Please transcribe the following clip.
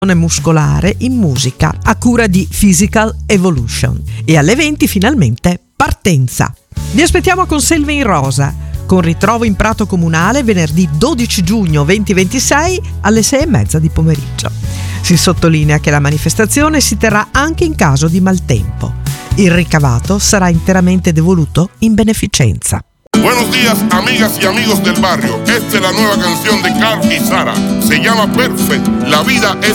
muscolare in musica a cura di Physical Evolution. E alle 20 finalmente partenza. Vi aspettiamo con Selve in Rosa, con ritrovo in Prato Comunale venerdì 12 giugno 2026 alle 6:30 di pomeriggio. Si sottolinea che la manifestazione si terrà anche in caso di maltempo. Il ricavato sarà interamente devoluto in beneficenza. Buenos días, amigas y amigos del barrio. Esta es la nueva canción de Carl y Sara. Se llama Perfect. La vida es